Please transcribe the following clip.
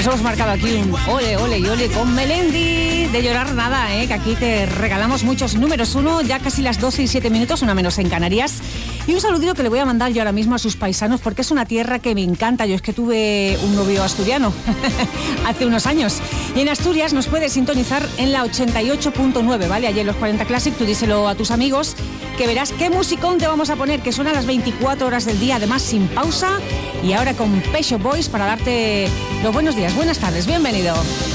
Nos hemos marcado aquí un ole, ole y ole con Melendi. De llorar nada, que aquí te regalamos muchos números uno, ya casi las 12:07, una menos en Canarias. Y un saludito que le voy a mandar yo ahora mismo a sus paisanos, porque es una tierra que me encanta. Yo es que tuve un novio asturiano hace unos años. Y en Asturias nos puedes sintonizar en la 88.9, ¿vale? Allí en los 40 Classic, tú díselo a tus amigos, que verás qué musicón te vamos a poner, que suena a las 24 horas del día, además sin pausa. Y ahora con Pet Shop Boys para darte los buenos días, buenas tardes, bienvenido.